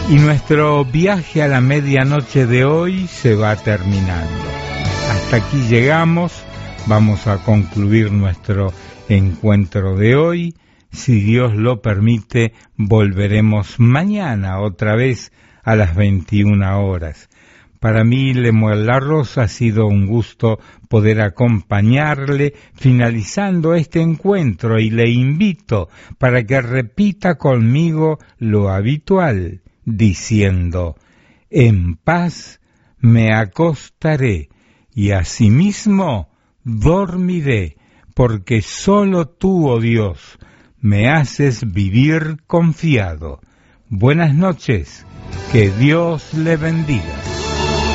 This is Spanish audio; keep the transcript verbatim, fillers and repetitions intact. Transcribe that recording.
Y nuestro viaje a la medianoche de hoy se va terminando. Hasta aquí llegamos, vamos a concluir nuestro encuentro de hoy. Si Dios lo permite, volveremos mañana otra vez a las veintiuna horas. Para mí, Lemuel Larrosa, ha sido un gusto poder acompañarle finalizando este encuentro y le invito para que repita conmigo lo habitual, diciendo: en paz me acostaré y asimismo dormiré, porque solo tú, oh Dios, me haces vivir confiado. Buenas noches, que Dios le bendiga.